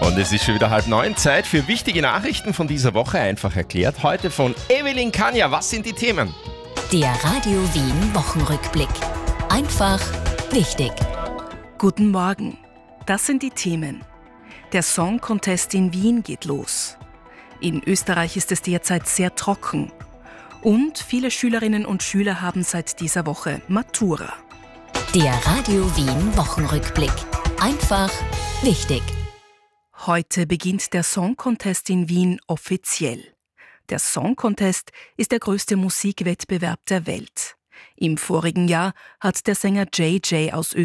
Und es ist schon wieder 8:30, Zeit für wichtige Nachrichten von dieser Woche, einfach erklärt. Heute von Evelyn Kanja. Was sind die Themen? Der Radio Wien Wochenrückblick. Einfach wichtig. Guten Morgen. Das sind die Themen. Der Song Contest in Wien geht los. In Österreich ist es derzeit sehr trocken. Und viele Schülerinnen und Schüler haben seit dieser Woche Matura. Der Radio Wien Wochenrückblick. Einfach wichtig. Heute beginnt der Song Contest in Wien offiziell. Der Song Contest ist der größte Musikwettbewerb der Welt. Im vorigen Jahr hat der Sänger JJ aus